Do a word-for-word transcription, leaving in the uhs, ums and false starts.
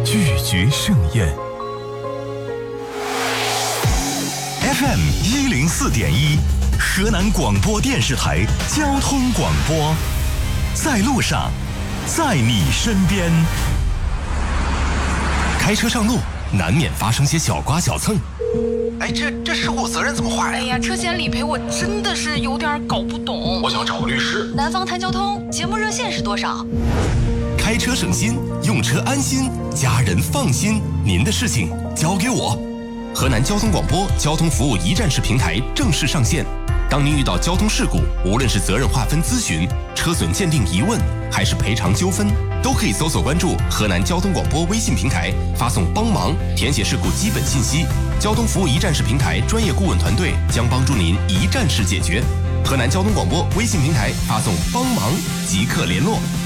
拒绝盛宴。F M 一零四点一，河南广播电视台交通广播，在路上，在你身边。开车上路，难免发生些小刮小蹭。 哎，这这事故责任怎么划呀？ 哎呀，车险理赔我真的是有点搞不懂。 我想找个律师。 南方谈交通节目热线是多少？ 开车省心，用车安心，家人放心。您的事情交给我。河南交通广播交通服务一站式平台正式上线。当您遇到交通事故，无论是责任划分咨询、车损鉴定疑问，还是赔偿纠纷，都可以搜索关注河南交通广播微信平台，发送帮忙，填写事故基本信息。交通服务一站式平台专业顾问团队将帮助您一站式解决。河南交通广播微信平台发送帮忙即刻联络。